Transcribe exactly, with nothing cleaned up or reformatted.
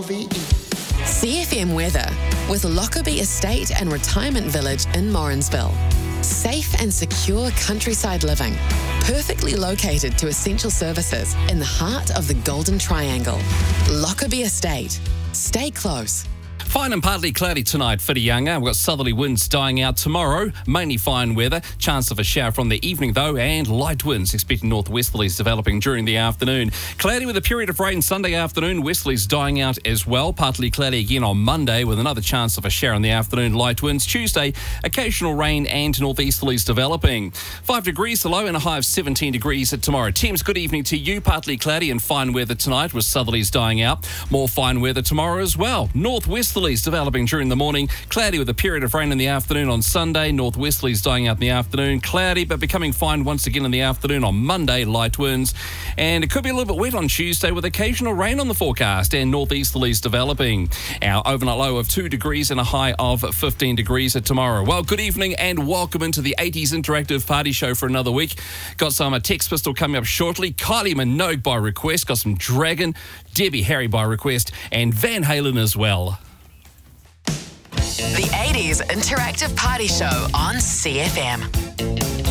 V E. C F M weather with Lockerbie Estate and Retirement Village in Morrinsville. Safe and secure countryside living, perfectly located to essential services in the heart of the Golden Triangle. Lockerbie Estate. Stay close. Fine and partly cloudy tonight for the Younger. We've got southerly winds dying out tomorrow. Mainly fine weather. Chance of a shower from the evening though, and light winds expecting northwesterlies developing during the afternoon. Cloudy with a period of rain Sunday afternoon. Westerlies dying out as well. Partly cloudy again on Monday with another chance of a shower in the afternoon. Light winds. Tuesday, occasional rain and northeasterlies developing. Five degrees the low and a high of seventeen degrees at tomorrow. Teams, good evening to you. Partly cloudy and fine weather tonight with southerlies dying out. More fine weather tomorrow as well. Northwesterlies developing during the morning. Cloudy with a period of rain in the afternoon on Sunday. Northwesterlies dying out in the afternoon. Cloudy but becoming fine once again in the afternoon on Monday. Light winds. And it could be a little bit wet on Tuesday with occasional rain on the forecast and northeasterlies developing. Our overnight low of two degrees and a high of fifteen degrees at tomorrow. Well, good evening and welcome into the eighties Interactive Party Show for another week. Got some uh, Text Pistol coming up shortly. Kylie Minogue by request. Got some Dragon. Debbie Harry by request. And Van Halen as well. The eighties Interactive Party Show on C F M.